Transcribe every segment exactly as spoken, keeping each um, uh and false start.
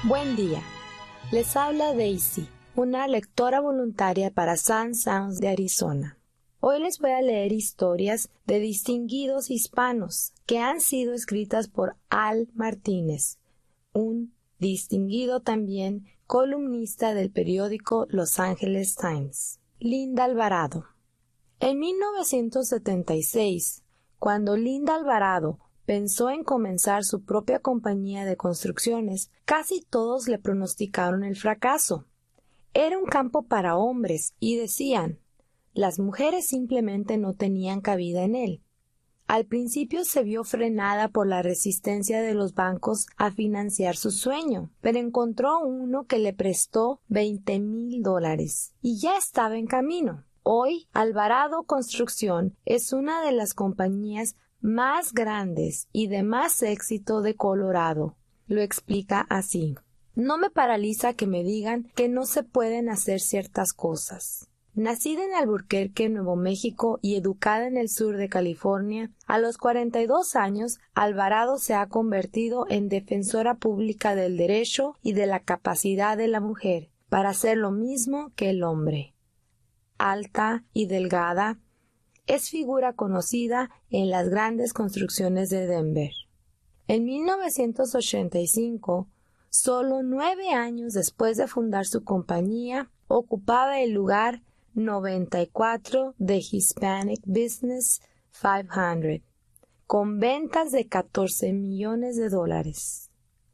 Buen día. Les habla Daisy, una lectora voluntaria para Sun Sounds de Arizona. Hoy les voy a leer historias de distinguidos hispanos que han sido escritas por Al Martínez, un distinguido también columnista del periódico Los Angeles Times. Linda Alvarado. En mil novecientos setenta y seis, cuando Linda Alvarado pensó en comenzar su propia compañía de construcciones, casi todos le pronosticaron el fracaso. Era un campo para hombres y decían, las mujeres simplemente no tenían cabida en él. Al principio se vio frenada por la resistencia de los bancos a financiar su sueño, pero encontró uno que le prestó veinte mil dólares y ya estaba en camino. Hoy, Alvarado Construcción es una de las compañías más grandes y de más éxito de Colorado. Lo explica así. No me paraliza que me digan que no se pueden hacer ciertas cosas. Nacida en Albuquerque, Nuevo México, y educada en el sur de California, a los cuarenta y dos años, Alvarado se ha convertido en defensora pública del derecho y de la capacidad de la mujer para hacer lo mismo que el hombre. Alta y delgada, es figura conocida en las grandes construcciones de Denver. En mil novecientos ochenta y cinco, solo nueve años después de fundar su compañía, ocupaba el lugar noventa y cuatro de Hispanic Business quinientos, con ventas de catorce millones de dólares.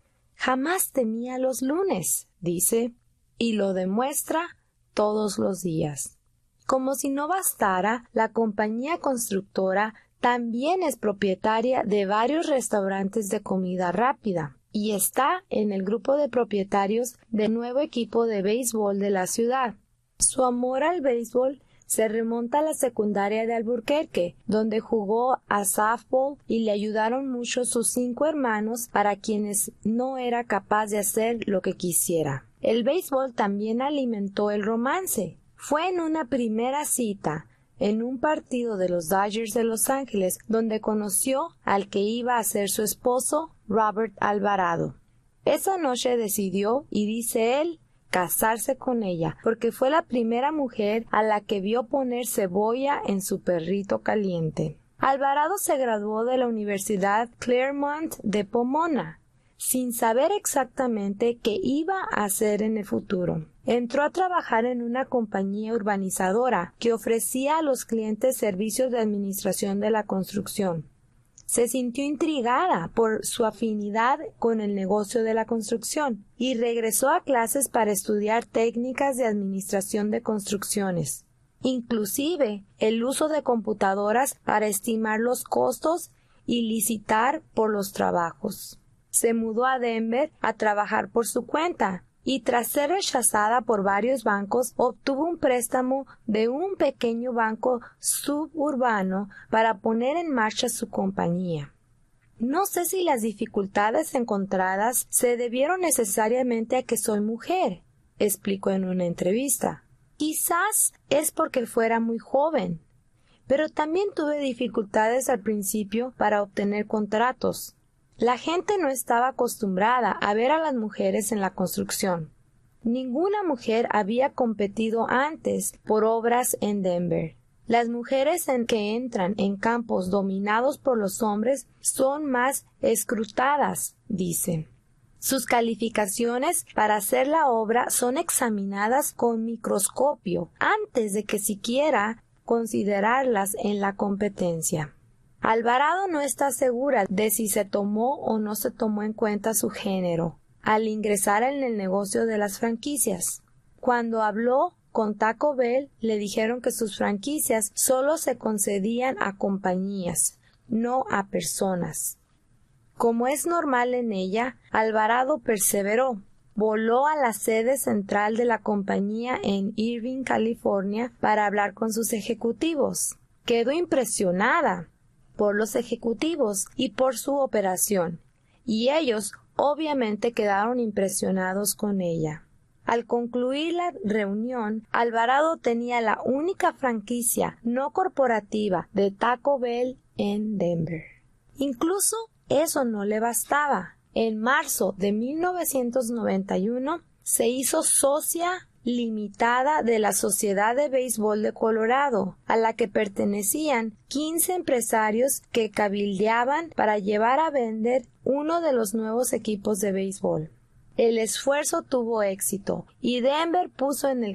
Jamás temía los lunes, dice, y lo demuestra todos los días. Como si no bastara, la compañía constructora también es propietaria de varios restaurantes de comida rápida y está en el grupo de propietarios del nuevo equipo de béisbol de la ciudad. Su amor al béisbol se remonta a la secundaria de Albuquerque, donde jugó a softball y le ayudaron mucho sus cinco hermanos para quienes no era capaz de hacer lo que quisiera. El béisbol también alimentó el romance. Fue en una primera cita, en un partido de los Dodgers de Los Ángeles, donde conoció al que iba a ser su esposo, Robert Alvarado. Esa noche decidió, y dice él, casarse con ella, porque fue la primera mujer a la que vio poner cebolla en su perrito caliente. Alvarado se graduó de la Universidad Claremont de Pomona, sin saber exactamente qué iba a hacer en el futuro. Entró a trabajar en una compañía urbanizadora que ofrecía a los clientes servicios de administración de la construcción. Se sintió intrigada por su afinidad con el negocio de la construcción y regresó a clases para estudiar técnicas de administración de construcciones, inclusive el uso de computadoras para estimar los costos y licitar por los trabajos. Se mudó a Denver a trabajar por su cuenta y tras ser rechazada por varios bancos obtuvo un préstamo de un pequeño banco suburbano para poner en marcha su compañía. No sé si las dificultades encontradas se debieron necesariamente a que soy mujer, explicó en una entrevista. Quizás es porque fuera muy joven, pero también tuve dificultades al principio para obtener contratos. La gente no estaba acostumbrada a ver a las mujeres en la construcción. Ninguna mujer había competido antes por obras en Denver. Las mujeres en que entran en campos dominados por los hombres son más escrutadas, dice. Sus calificaciones para hacer la obra son examinadas con microscopio antes de que siquiera considerarlas en la competencia. Alvarado no está segura de si se tomó o no se tomó en cuenta su género al ingresar en el negocio de las franquicias. Cuando habló con Taco Bell, le dijeron que sus franquicias solo se concedían a compañías, no a personas. Como es normal en ella, Alvarado perseveró. Voló a la sede central de la compañía en Irvine, California, para hablar con sus ejecutivos. Quedó impresionada por los ejecutivos y por su operación, y ellos obviamente quedaron impresionados con ella. Al concluir la reunión, Alvarado tenía la única franquicia no corporativa de Taco Bell en Denver. Incluso eso no le bastaba. En marzo de mil novecientos noventa y uno se hizo socia limitada de la Sociedad de Béisbol de Colorado, a la que pertenecían quince empresarios que cabildeaban para llevar a vender uno de los nuevos equipos de béisbol. El esfuerzo tuvo éxito y Denver puso en el